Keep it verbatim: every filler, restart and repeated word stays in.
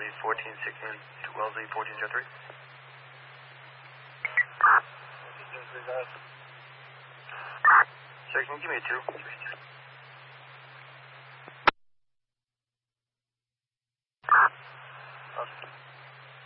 Wellesley fourteen sixteen to Wellesley fourteen zero three. Sir, can you give me a two?